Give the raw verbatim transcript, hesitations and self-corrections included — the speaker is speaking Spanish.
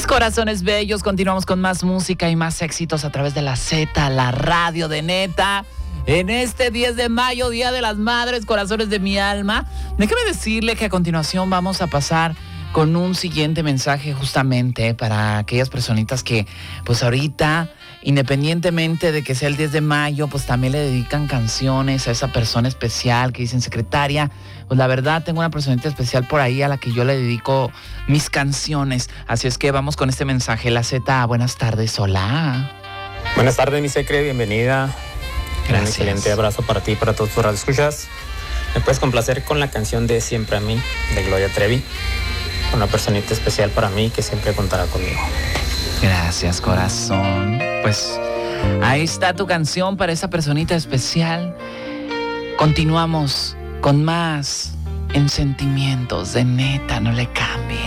Mis corazones bellos, continuamos con más música y más éxitos a través de la Z, la radio de Neta. En este diez de mayo, Día de las Madres, corazones de mi alma. Déjeme decirle que a continuación vamos a pasar con un siguiente mensaje justamente para aquellas personitas que pues ahorita, independientemente de que sea el diez de mayo, pues también le dedican canciones a esa persona especial que dicen secretaria. Pues la verdad tengo una personita especial por ahí a la que yo le dedico mis canciones. Así es que vamos con este mensaje. La Z, buenas tardes, hola. Buenas tardes, mi secre, bienvenida. Gracias. Un excelente abrazo para ti y para todos tus radioescuchas. Me puedes complacer con la canción de Siempre a mí, de Gloria Trevi. Una personita especial para mí que siempre contará conmigo. Gracias, corazón. Pues ahí está tu canción para esa personita especial. Continuamos con más en Sentimientos de Neta, no le cambie.